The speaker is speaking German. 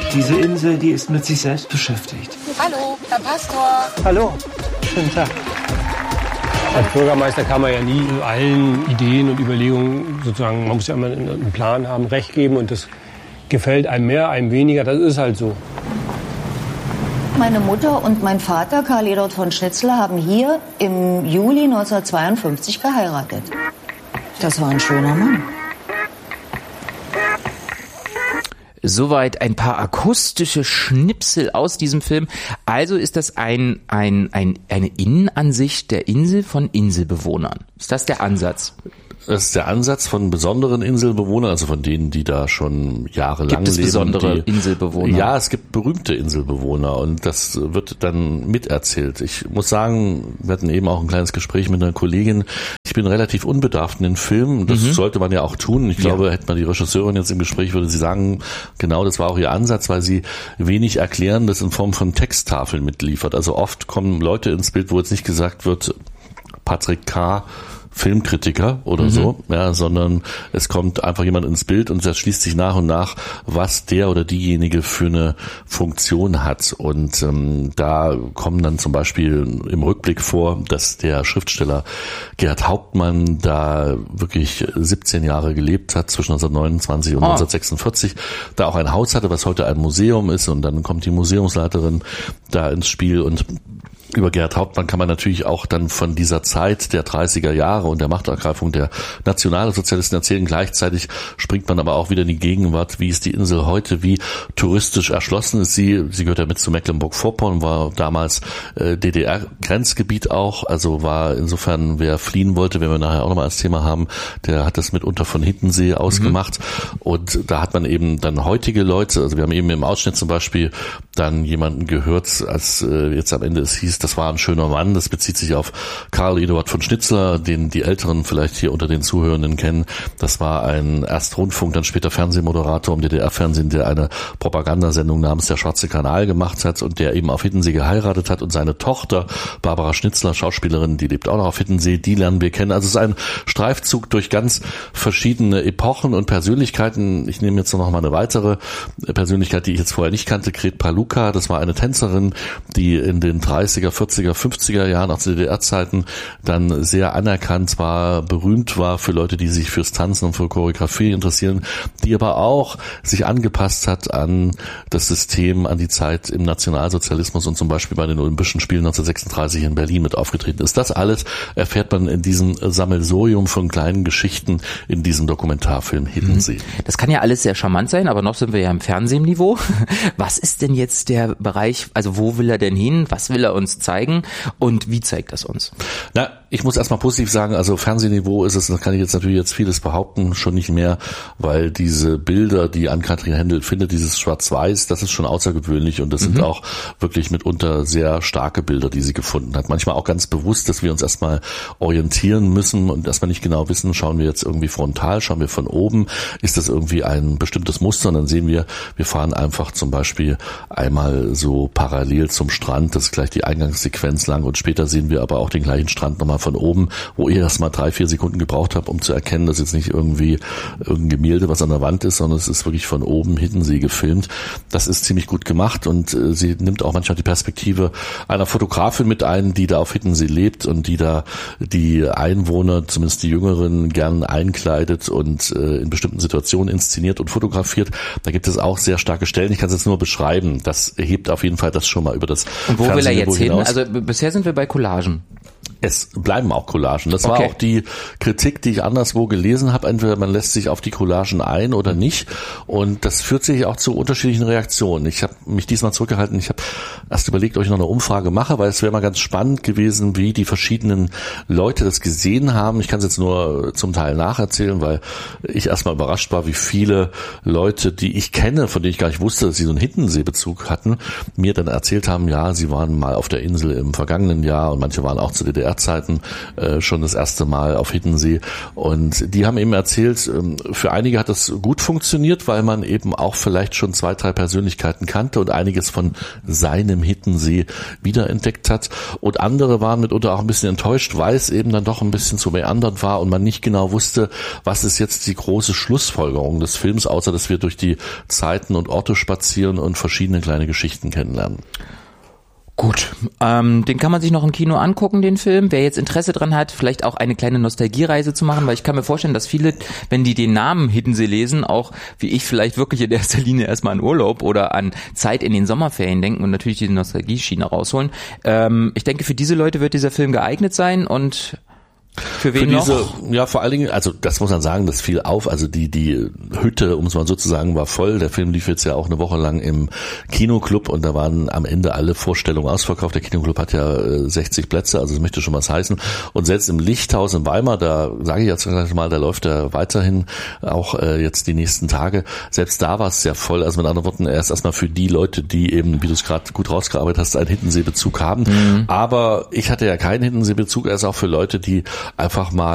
Diese Insel, die ist mit sich selbst beschäftigt. Hallo, Herr Pastor. Hallo, schönen Tag. Als Bürgermeister kann man ja nie allen Ideen und Überlegungen sozusagen, man muss ja immer einen Plan haben, Recht geben und das gefällt einem mehr, einem weniger, das ist halt so. Meine Mutter und mein Vater, Karl Eduard von Schnitzler, haben hier im Juli 1952 geheiratet. Das war ein schöner Mann. Soweit ein paar akustische Schnipsel aus diesem Film. Also ist das eine Innenansicht der Insel von Inselbewohnern. Ist das der Ansatz? Das ist der Ansatz von besonderen Inselbewohnern, also von denen, die da schon jahrelang leben. Gibt es besondere Inselbewohner? Ja, es gibt berühmte Inselbewohner und das wird dann miterzählt. Ich muss sagen, wir hatten eben auch ein kleines Gespräch mit einer Kollegin. Ich bin relativ unbedarft in den Filmen. Das sollte man ja auch tun. Ich glaube, hätte man die Regisseurin jetzt im Gespräch, würde sie sagen, genau, das war auch ihr Ansatz, weil sie wenig erklären, das in Form von Texttafeln mitliefert. Also oft kommen Leute ins Bild, wo jetzt nicht gesagt wird, Patrick K., Filmkritiker oder so, ja, sondern es kommt einfach jemand ins Bild und das schließt sich nach und nach, was der oder diejenige für eine Funktion hat. Und da kommen dann zum Beispiel im Rückblick vor, dass der Schriftsteller Gerhard Hauptmann da wirklich 17 Jahre gelebt hat, zwischen 1929 und 1946, da auch ein Haus hatte, was heute ein Museum ist, und dann kommt die Museumsleiterin da ins Spiel. Und über Gerhard Hauptmann kann man natürlich auch dann von dieser Zeit der 30er Jahre und der Machtergreifung der Nationalsozialisten erzählen. Gleichzeitig springt man aber auch wieder in die Gegenwart. Wie ist die Insel heute? Wie touristisch erschlossen ist sie? Sie gehört ja mit zu Mecklenburg-Vorpommern, war damals DDR-Grenzgebiet auch. Also war insofern, wer fliehen wollte, wenn wir nachher auch nochmal als Thema haben, der hat das mitunter von Hiddensee ausgemacht. Und da hat man eben dann heutige Leute, also wir haben eben im Ausschnitt zum Beispiel dann jemanden gehört, als jetzt am Ende es hieß, das war ein schöner Mann. Das bezieht sich auf Karl Eduard von Schnitzler, den die Älteren vielleicht hier unter den Zuhörenden kennen. Das war ein erst Rundfunk, dann später Fernsehmoderator im DDR-Fernsehen, der eine Propagandasendung namens Der Schwarze Kanal gemacht hat und der eben auf Hiddensee geheiratet hat. Und seine Tochter, Barbara Schnitzler, Schauspielerin, die lebt auch noch auf Hiddensee, die lernen wir kennen. Also es ist ein Streifzug durch ganz verschiedene Epochen und Persönlichkeiten. Ich nehme jetzt noch mal eine weitere Persönlichkeit, die ich jetzt vorher nicht kannte, Gret Paluka. Das war eine Tänzerin, die in den 30er, 40er, 50er Jahren, auch zu DDR-Zeiten, dann sehr anerkannt war, berühmt war für Leute, die sich fürs Tanzen und für Choreografie interessieren, die aber auch sich angepasst hat an das System, an die Zeit im Nationalsozialismus und zum Beispiel bei den Olympischen Spielen 1936 in Berlin mit aufgetreten ist. Das alles erfährt man in diesem Sammelsurium von kleinen Geschichten in diesem Dokumentarfilm Hiddensee. Das kann ja alles sehr charmant sein, aber noch sind wir ja im Fernsehniveau. Was ist denn jetzt der Bereich, also wo will er denn hin? Was will er uns zeigen und wie zeigt das uns? Na, ich muss erstmal positiv sagen, also Fernsehniveau ist es, da kann ich jetzt natürlich jetzt vieles behaupten, schon nicht mehr, weil diese Bilder, die Ann-Kathrin Händel findet, dieses Schwarz-Weiß, das ist schon außergewöhnlich und das sind auch wirklich mitunter sehr starke Bilder, die sie gefunden hat. Manchmal auch ganz bewusst, dass wir uns erstmal orientieren müssen und erstmal nicht genau wissen, schauen wir jetzt irgendwie frontal, schauen wir von oben, ist das irgendwie ein bestimmtes Muster und dann sehen wir fahren einfach zum Beispiel einmal so parallel zum Strand, das ist gleich die Eingangssequenz lang und später sehen wir aber auch den gleichen Strand nochmal von oben, wo ihr erst mal 3-4 Sekunden gebraucht habt, um zu erkennen, dass jetzt nicht irgendwie irgendein Gemälde, was an der Wand ist, sondern es ist wirklich von oben Hiddensee gefilmt. Das ist ziemlich gut gemacht und sie nimmt auch manchmal die Perspektive einer Fotografin mit ein, die da auf Hiddensee lebt und die da die Einwohner, zumindest die Jüngeren, gern einkleidet und in bestimmten Situationen inszeniert und fotografiert. Da gibt es auch sehr starke Stellen. Ich kann es jetzt nur beschreiben. Das hebt auf jeden Fall das schon mal über das Und wo will er jetzt hin? Hinaus. Also bisher sind wir bei Collagen. Es bleiben auch Collagen. Das war auch die Kritik, die ich anderswo gelesen habe. Entweder man lässt sich auf die Collagen ein oder nicht. Und das führt sich auch zu unterschiedlichen Reaktionen. Ich habe mich diesmal zurückgehalten. Ich habe erst überlegt, ob ich noch eine Umfrage mache, weil es wäre mal ganz spannend gewesen, wie die verschiedenen Leute das gesehen haben. Ich kann es jetzt nur zum Teil nacherzählen, weil ich erstmal überrascht war, wie viele Leute, die ich kenne, von denen ich gar nicht wusste, dass sie so einen Hiddensee-Bezug hatten, mir dann erzählt haben, ja, sie waren mal auf der Insel im vergangenen Jahr und manche waren auch zu DDR DDR-Zeiten schon das erste Mal auf Hiddensee. Und die haben eben erzählt, für einige hat das gut funktioniert, weil man eben auch vielleicht schon 2, 3 Persönlichkeiten kannte und einiges von seinem Hiddensee wiederentdeckt hat. Und andere waren mitunter auch ein bisschen enttäuscht, weil es eben dann doch ein bisschen zu meandernd war und man nicht genau wusste, was ist jetzt die große Schlussfolgerung des Films, außer dass wir durch die Zeiten und Orte spazieren und verschiedene kleine Geschichten kennenlernen. Gut, den kann man sich noch im Kino angucken, den Film. Wer jetzt Interesse dran hat, vielleicht auch eine kleine Nostalgiereise zu machen, weil ich kann mir vorstellen, dass viele, wenn die den Namen Hiddensee lesen, auch wie ich vielleicht wirklich in erster Linie erstmal an Urlaub oder an Zeit in den Sommerferien denken und natürlich diese Nostalgie-Schiene rausholen. Ich denke, für diese Leute wird dieser Film geeignet sein und für wen noch? Ja, vor allen Dingen, also das muss man sagen, das fiel auf, also die Hütte, um es mal so zu sagen, war voll. Der Film lief jetzt ja auch eine Woche lang im Kinoclub und da waren am Ende alle Vorstellungen ausverkauft. Der Kinoclub hat ja 60 Plätze, also das möchte schon was heißen. Und selbst im Lichthaus in Weimar, da sage ich jetzt mal, da läuft er weiterhin auch jetzt die nächsten Tage. Selbst da war es sehr voll. Also mit anderen Worten, erstmal für die Leute, die eben, wie du es gerade gut rausgearbeitet hast, einen Hiddensee-Bezug haben. Aber ich hatte ja keinen Hiddensee-Bezug, erst auch für Leute, die einfach mal